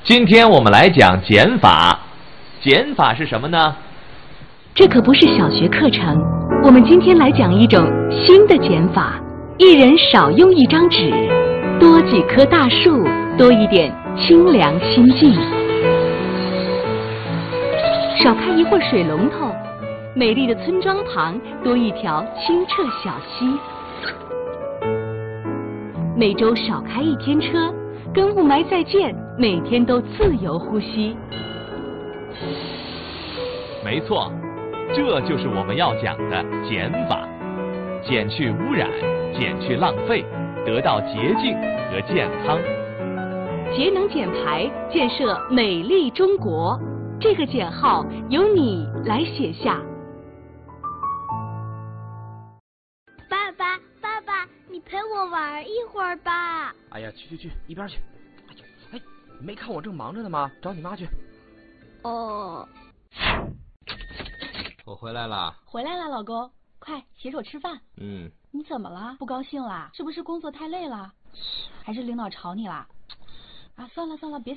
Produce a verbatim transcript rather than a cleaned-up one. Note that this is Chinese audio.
今天我们来讲减法。减法是什么呢？ 这可不是小学课程，我们今天来讲一种新的减法：一人少用一张纸，多几棵大树，多一点清凉心境。少开一会儿水龙头，美丽的村庄旁多一条清澈小溪。每周少开一天车，跟雾霾再见，每天都自由呼吸。 没错，这就是我们要讲的减法，减去污染，减去浪费，得到洁净和健康。 节能减排，建设美丽中国。这个减号由你来写下。 爸爸，爸爸，你陪我玩一会儿吧。 哎呀，去去去，一边去！哎呦，哎，没看我正忙着呢吗？找你妈去。 哦。 我回来了。 回来了，老公，快洗手吃饭。 嗯。 你怎么了？不高兴啦？是不是工作太累了？还是领导吵你啦？啊，算了算了，别